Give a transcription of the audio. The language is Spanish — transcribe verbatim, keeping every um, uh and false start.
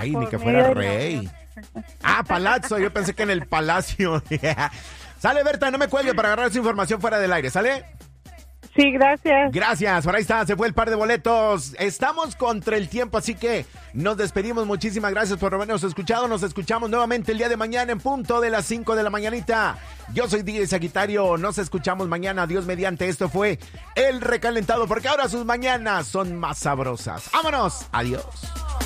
Ay, ni por que medio fuera de rey. novios. Ah, palazzo, yo pensé que en el palacio. Sale, Berta, no me cuelgue para agarrar esa información fuera del aire, ¿sale? Sí, gracias. Gracias, por ahí está, se fue el par de boletos. Estamos contra el tiempo, así que nos despedimos. Muchísimas gracias por habernos escuchado. Nos escuchamos nuevamente el día de mañana en punto de las cinco de la mañanita. Yo soy D J Sagitario, nos escuchamos mañana, Dios mediante. Esto fue El Recalentado, porque ahora sus mañanas son más sabrosas. ¡Vámonos! Adiós.